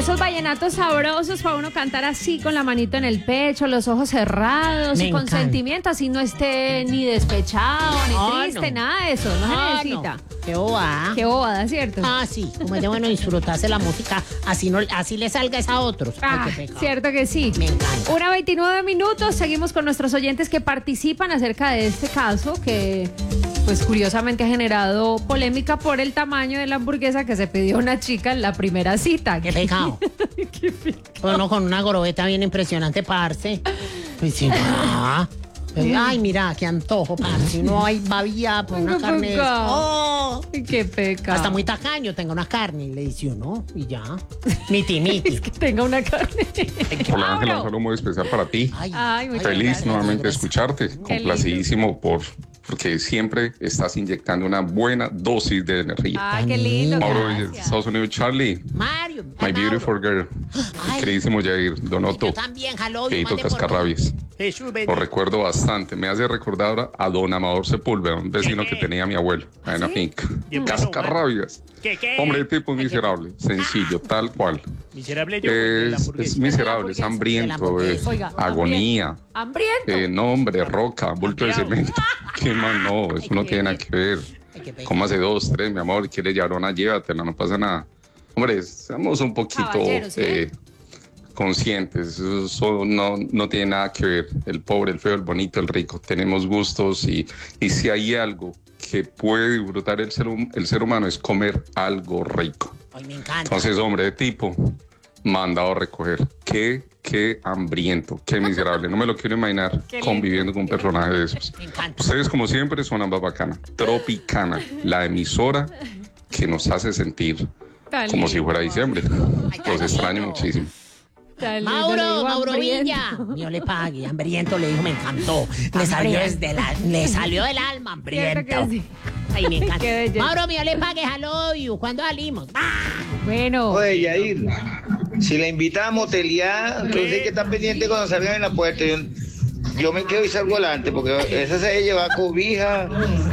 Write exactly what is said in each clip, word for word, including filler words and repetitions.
Esos vallenatos sabrosos para uno cantar así con la manito en el pecho, los ojos cerrados Me y con encanta. sentimiento, así no esté ni despechado, ni No, triste, no. nada de eso, no, Ah, se necesita. no. Qué bobada. Qué bobada, ¿cierto? Ah, sí, como es de bueno disfrutarse la música, así no, así le salga es a otros. Ay, Ah, qué pecado. cierto que sí. Me encanta. Una veintinueve minutos, seguimos con nuestros oyentes que participan acerca de este caso que, pues curiosamente ha generado polémica por el tamaño de la hamburguesa que se pidió una chica en la primera cita. Qué pecado. Qué pecado. Bueno, con una gorobeta bien impresionante, parce. Pues sí, ah. Ay, mira, qué antojo, parce. No hay babilla por una Qué carne. de- pecado. Oh. Qué pecado. Hasta muy tacaño, tenga una carne, le dice uno, y ya. Miti, miti. Que tenga una carne. Hola Ángela, un saludo muy especial para ti. Ay, Ay, muchas Feliz gracias. nuevamente de gracias. escucharte, Qué complacidísimo por porque siempre estás inyectando una buena dosis de energía. Ay, qué lindo. Mauro de Gracias. Estados Unidos, Charlie, Mario. my beautiful girl, Ay. queridísimo Jair, Donoto, Yo también, hello. Pedito Cascarrabias. Lo recuerdo bastante, me hace recordar a don Amador Sepúlveda, un vecino que tenía mi abuelo, en la finca. Cascarrabias. ¿Qué, qué? Hombre, el tipo miserable, sencillo, tal cual. Miserable yo. de la Es, hamburguesa. es miserable, es hambriento, es Oiga, agonía. Hambriento. Eh, no, hombre, roca, bulto de cemento. ¿Qué más? No, eso no tiene nada que ver. Como hace dos, tres, mi amor, quiere llorona, llévatela, no pasa nada. Hombre, seamos un poquito Caballeros, ¿sí? eh, conscientes, eso no, no tiene nada que ver. El pobre, el feo, el bonito, el rico. Tenemos gustos y, y si hay algo que puede disfrutar el ser, hum- el ser humano es comer algo rico. Ay, me encanta. Entonces, hombre, de tipo, mandado a recoger. Qué, qué hambriento, qué miserable. No me lo quiero imaginar Qué lindo. conviviendo con un personaje de esos. Me encanta. Ustedes, como siempre, son ambas bacanas. Tropicana, la emisora que nos hace sentir Tan como si lindo. fuera diciembre. Los extraño muchísimo. Tan lindo, le Mauro, digo Mauro hambriento. Villa. Dios le pague. Hambriento le dijo, me encantó. Le salió desde la, le salió del alma, Cierto hambriento. que sí. Ay, me encanta. Qué belleza. Mauro, Dios le pague, hello you. ¿Cuándo salimos? ¡Ah! Bueno, Oye, Yair, si la invitas a motelear, entonces hay que estar pendiente cuando salgan en la puerta. Yo, yo me quedo y salgo adelante, porque esa se debe llevar cobija,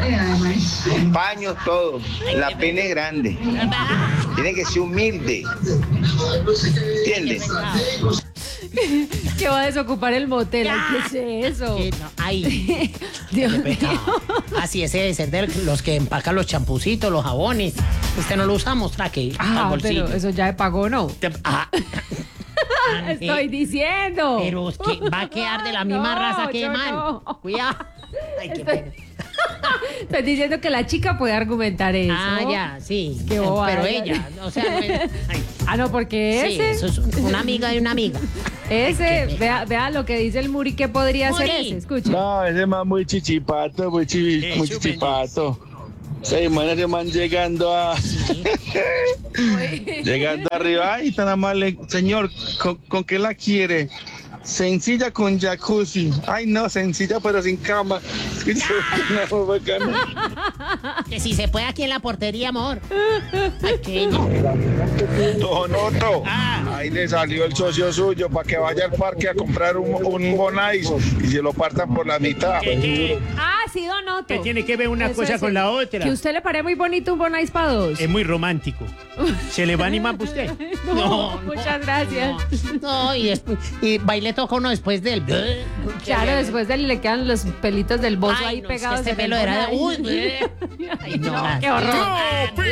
paños, todo. La pena es grande. Tiene que ser humilde. ¿Entiendes? que va a desocupar el motel. Ay, ¿qué es eso? Sí, no, ay, Dios qué mío. pecado. Así ese debe ser de los que empacan los champucitos, los jabones. Este no lo usamos, traque. Ah, pero eso ya pagó, ¿no? Ah, Estoy diciendo. pero es que va a quedar de la misma No, raza que yo man. no. Cuidado. Ay, qué Estoy- pena. Estoy diciendo que la chica puede argumentar eso. Ah, ya, sí. Qué bobada. Pero ella, o sea, no es- ay, Ah, no, porque sí, ese, eso es una amiga de una amiga. ese, qué vea, vea lo que dice el Muri que podría ser Muri. ese. Escuche. No, ese man muy chichipato, muy, chi- Eh, muy súper chichipato. Se man, ese man llegando a llegando arriba. Ay, tan amable. Señor, ¿con, con qué la quiere? Sencilla con jacuzzi. Ay, no, sencilla pero sin cama. No, bacano. Que si se puede aquí en la portería, amor. Ay, qué no. Donoto, Ah. ahí le salió el socio suyo para que vaya al parque a comprar un, un Bonais y se lo partan por la mitad. ¿Qué, qué, Ah, sí, Donoto. qué tiene que ver una Eso cosa es con el- la otra? Que usted le parece muy bonito un Bonais para dos. Es muy romántico. ¿Se le va a animar a usted? No, muchas gracias. No, y, después, y baile toca uno después del. Claro, después de él le quedan los pelitos del bozo Ay, ahí no, es que pegados. este en el pelo era de- Bonais. uy, Ay, no, no, qué horror. ¡No,